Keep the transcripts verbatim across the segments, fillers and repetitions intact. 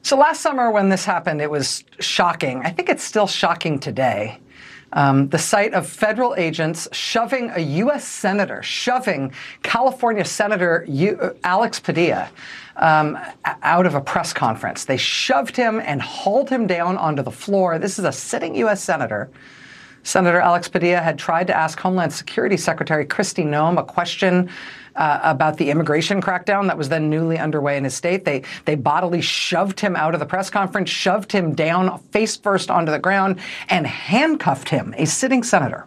So last summer when this happened, it was shocking. I think it's still shocking today. Um, the sight of federal agents shoving a U S senator, shoving California Senator U- Alex Padilla um, out of a press conference. They shoved him and hauled him down onto the floor. This is a sitting U S senator. Senator Alex Padilla had tried to ask Homeland Security Secretary Kristi Noem a question uh, about the immigration crackdown that was then newly underway in his state. They they bodily shoved him out of the press conference, shoved him down face first onto the ground, and handcuffed him, a sitting senator.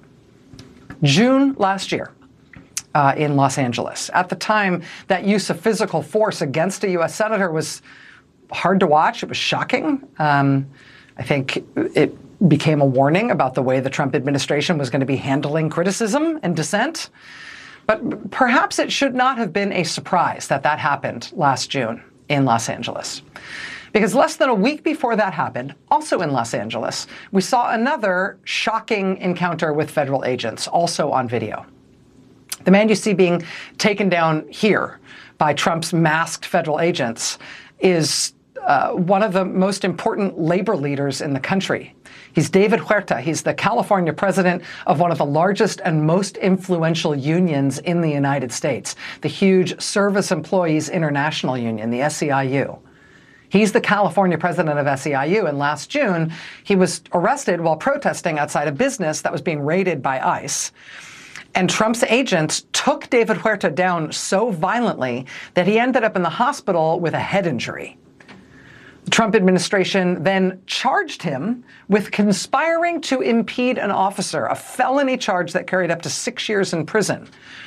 June last year uh, in Los Angeles. At the time, that use of physical force against a U S senator was hard to watch. It was shocking. Um, I think it became a warning about the way the Trump administration was going to be handling criticism and dissent. But perhaps it should not have been a surprise that that happened last June in Los Angeles. Because less than a week before that happened, also in Los Angeles, we saw another shocking encounter with federal agents, also on video. The man you see being taken down here by Trump's masked federal agents is Uh, one of the most important labor leaders in the country. He's David Huerta. He's the California president of one of the largest and most influential unions in the United States, the huge Service Employees International Union, the S E I U. He's the California president of S E I U, and last June, he was arrested while protesting outside a business that was being raided by ICE. And Trump's agents took David Huerta down so violently that he ended up in the hospital with a head injury. The Trump administration then charged him with conspiring to impede an officer, a felony charge that carried up to six years in prison.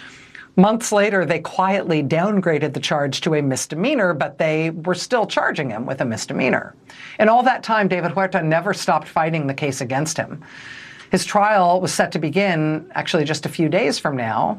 Months later, they quietly downgraded the charge to a misdemeanor, but they were still charging him with a misdemeanor. And all that time, David Huerta never stopped fighting the case against him. His trial was set to begin actually just a few days from now.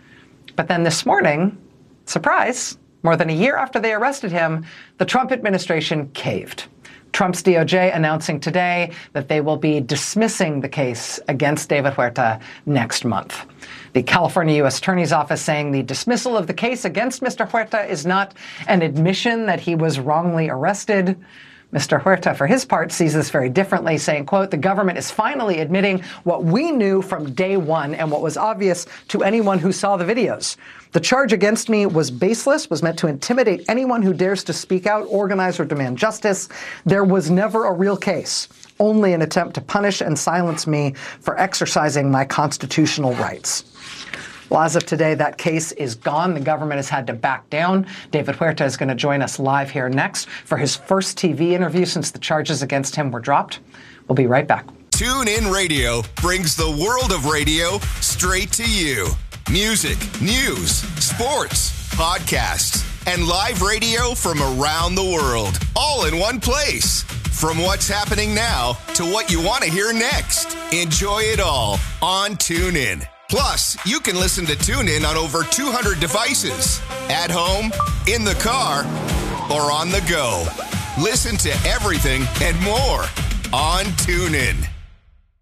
But then this morning, surprise, more than a year after they arrested him, the Trump administration caved. Trump's D O J announcing today that they will be dismissing the case against David Huerta next month. The California U S Attorney's Office saying the dismissal of the case against Mister Huerta is not an admission that he was wrongly arrested. Mister Huerta, for his part, sees this very differently, saying, quote, "The government is finally admitting what we knew from day one and what was obvious to anyone who saw the videos. The charge against me was baseless, was meant to intimidate anyone who dares to speak out, organize, or demand justice. There was never a real case, only an attempt to punish and silence me for exercising my constitutional rights." Well, as of today, that case is gone. The government has had to back down. David Huerta is going to join us live here next for his first T V interview since the charges against him were dropped. We'll be right back. TuneIn Radio brings the world of radio straight to you. Music, news, sports, podcasts, and live radio from around the world, all in one place. From what's happening now to what you want to hear next. Enjoy it all on TuneIn. Plus, you can listen to TuneIn on over two hundred devices. At home, in the car, or on the go. Listen to everything and more on TuneIn.